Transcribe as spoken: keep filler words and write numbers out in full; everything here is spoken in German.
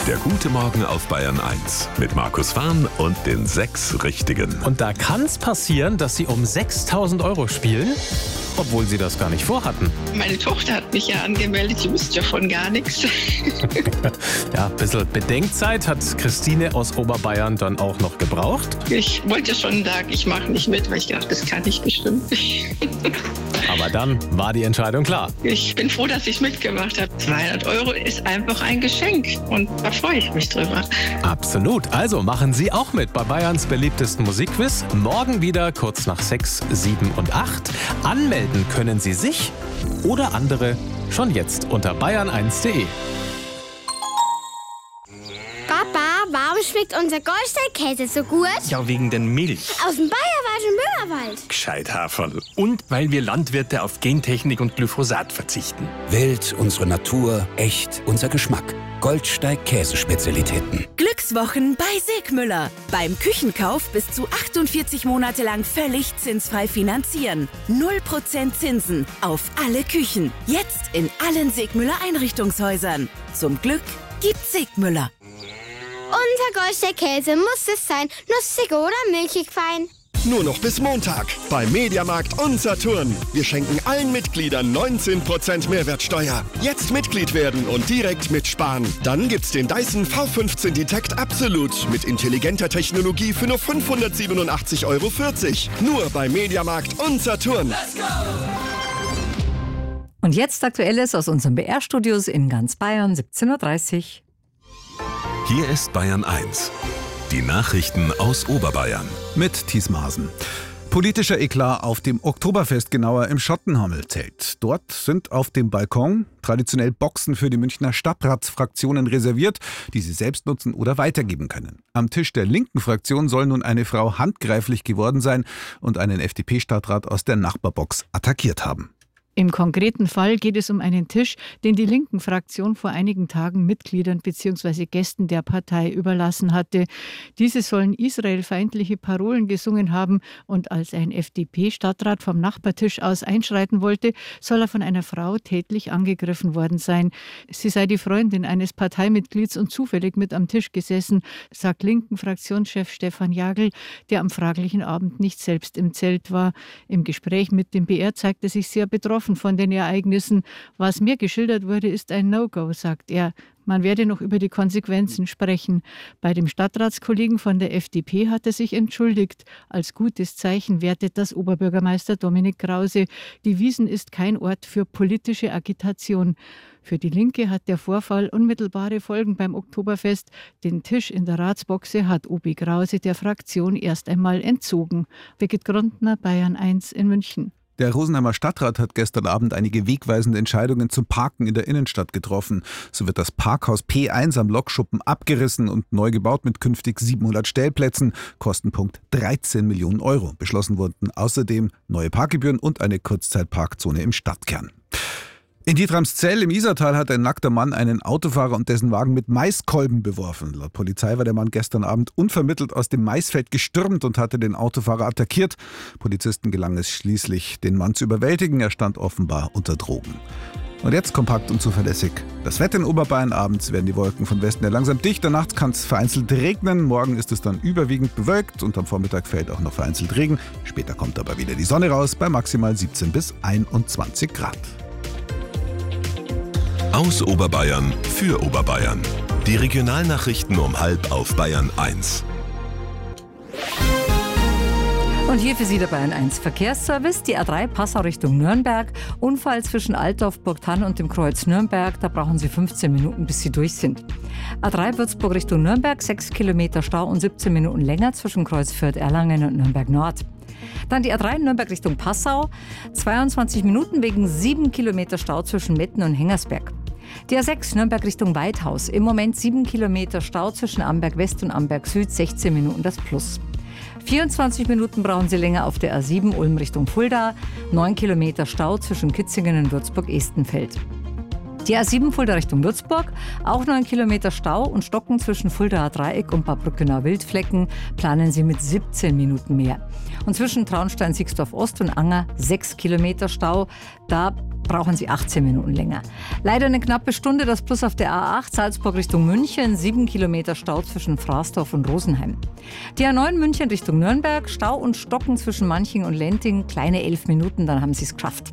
Der gute Morgen auf Bayern eins mit Markus Fahn und den sechs Richtigen. Und da kann es passieren, dass Sie um sechstausend Euro spielen, obwohl Sie das gar nicht vorhatten. Meine Tochter hat mich ja angemeldet, die wusste davon gar nichts. Ja, ein bisschen Bedenkzeit hat Christine aus Oberbayern dann auch noch gebraucht. Ich wollte schon sagen, ich mache nicht mit, weil ich dachte, das kann ich bestimmt nicht. Aber dann war die Entscheidung klar. Ich bin froh, dass ich mitgemacht habe. zweihundert Euro ist einfach ein Geschenk und da freue ich mich drüber. Absolut. Also machen Sie auch mit bei Bayerns beliebtesten Musikquiz. Morgen wieder kurz nach sechs, sieben und acht. Anmelden können Sie sich oder andere schon jetzt unter bayern eins punkt de. Papa, warum schmeckt unser Goldstein-Käse so gut? Ja, wegen den Milch. Aus dem bayerischen Böhmerwald. Gescheit, Haferl. Und weil wir Landwirte auf Gentechnik und Glyphosat verzichten. Wild, unsere Natur, echt, unser Geschmack. Goldsteig-Käsespezialitäten. Glückswochen bei Segmüller. Beim Küchenkauf bis zu achtundvierzig Monate lang völlig zinsfrei finanzieren. null Prozent Zinsen auf alle Küchen. Jetzt in allen Segmüller Einrichtungshäusern. Zum Glück gibt's Segmüller. Unser Goldstein-Käse muss es sein. Nussig oder milchig fein. Nur noch bis Montag bei Mediamarkt und Saturn. Wir schenken allen Mitgliedern neunzehn Prozent Mehrwertsteuer. Jetzt Mitglied werden und direkt mitsparen. Dann gibt's den Dyson V fünfzehn Detect Absolute mit intelligenter Technologie für nur fünfhundertsiebenundachtzig Euro vierzig. Nur bei Mediamarkt und Saturn. Let's go! Und jetzt Aktuelles aus unseren B R-Studios in ganz Bayern, siebzehn Uhr dreißig. Hier ist Bayern eins. Die Nachrichten aus Oberbayern. Mit Thies Maaßen. Politischer Eklat auf dem Oktoberfest, genauer im Schottenhamel-Zelt. Dort sind auf dem Balkon traditionell Boxen für die Münchner Stadtratsfraktionen reserviert, die sie selbst nutzen oder weitergeben können. Am Tisch der linken Fraktion soll nun eine Frau handgreiflich geworden sein und einen F D P-Stadtrat aus der Nachbarbox attackiert haben. Im konkreten Fall geht es um einen Tisch, den die Linken-Fraktion vor einigen Tagen Mitgliedern bzw. Gästen der Partei überlassen hatte. Diese sollen israelfeindliche Parolen gesungen haben und als ein F D P-Stadtrat vom Nachbartisch aus einschreiten wollte, soll er von einer Frau tätlich angegriffen worden sein. Sie sei die Freundin eines Parteimitglieds und zufällig mit am Tisch gesessen, sagt Linken-Fraktionschef Stefan Jagl, der am fraglichen Abend nicht selbst im Zelt war. Im Gespräch mit dem B R zeigte sich sehr betroffen von den Ereignissen. Was mir geschildert wurde, ist ein No-Go, sagt er. Man werde noch über die Konsequenzen sprechen. Bei dem Stadtratskollegen von der F D P hat er sich entschuldigt. Als gutes Zeichen wertet das Oberbürgermeister Dominik Krause. Die Wiesn ist kein Ort für politische Agitation. Für die Linke hat der Vorfall unmittelbare Folgen beim Oktoberfest. Den Tisch in der Ratsboxe hat O B Krause der Fraktion erst einmal entzogen. Birgit Grundner, Bayern eins in München. Der Rosenheimer Stadtrat hat gestern Abend einige wegweisende Entscheidungen zum Parken in der Innenstadt getroffen. So wird das Parkhaus P eins am Lokschuppen abgerissen und neu gebaut mit künftig siebenhundert Stellplätzen. Kostenpunkt dreizehn Millionen Euro. Beschlossen wurden außerdem neue Parkgebühren und eine Kurzzeitparkzone im Stadtkern. In Dietramszell im Isartal hat ein nackter Mann einen Autofahrer und dessen Wagen mit Maiskolben beworfen. Laut Polizei war der Mann gestern Abend unvermittelt aus dem Maisfeld gestürmt und hatte den Autofahrer attackiert. Polizisten gelang es schließlich, den Mann zu überwältigen. Er stand offenbar unter Drogen. Und jetzt kompakt und zuverlässig das Wetter in Oberbayern. Abends werden die Wolken von Westen her langsam dichter. Nachts kann es vereinzelt regnen. Morgen ist es dann überwiegend bewölkt und am Vormittag fällt auch noch vereinzelt Regen. Später kommt aber wieder die Sonne raus bei maximal siebzehn bis einundzwanzig Grad. Aus Oberbayern für Oberbayern. Die Regionalnachrichten um halb auf Bayern eins. Und hier für Sie der Bayern eins Verkehrsservice. Die A drei Passau Richtung Nürnberg. Unfall zwischen Altdorf, Burgthann und dem Kreuz Nürnberg. Da brauchen Sie fünfzehn Minuten, bis Sie durch sind. A drei Würzburg Richtung Nürnberg. sechs Kilometer Stau und siebzehn Minuten länger zwischen Kreuz Fürth-Erlangen und Nürnberg Nord. Dann die A drei Nürnberg Richtung Passau. zweiundzwanzig Minuten wegen sieben Kilometer Stau zwischen Metten und Hengersberg. Die A sechs Nürnberg Richtung Weidhaus. Im Moment sieben Kilometer Stau zwischen Amberg West und Amberg Süd. sechzehn Minuten das Plus. vierundzwanzig Minuten brauchen Sie länger auf der A sieben Ulm Richtung Fulda. neun Kilometer Stau zwischen Kitzingen und Würzburg-Estenfeld. Die A sieben Fulda Richtung Würzburg, auch neun Kilometer Stau und Stocken zwischen Fuldaer Dreieck und Bad Brückenau-Wildflecken planen Sie mit siebzehn Minuten mehr. Und zwischen Traunstein, Sixdorf Ost und Anger sechs Kilometer Stau. Da brauchen Sie achtzehn Minuten länger. Leider eine knappe Stunde, das Plus auf der A acht Salzburg Richtung München, sieben Kilometer Stau zwischen Fraßdorf und Rosenheim. Die A neun München Richtung Nürnberg, Stau und Stocken zwischen Manching und Lenting, kleine elf Minuten, dann haben Sie es geschafft.